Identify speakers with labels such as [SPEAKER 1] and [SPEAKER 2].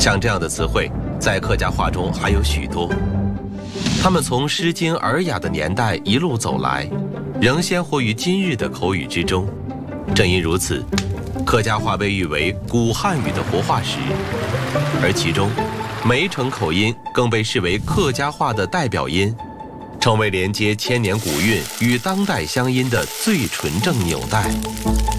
[SPEAKER 1] 像这样的词汇，在客家话中还有许多。它们从《诗经》尔雅的年代一路走来，仍鲜活于今日的口语之中。正因如此，客家话被誉为古汉语的活化石，而其中梅城口音更被视为客家话的代表音，成为连接千年古韵与当代乡音的最纯正纽带。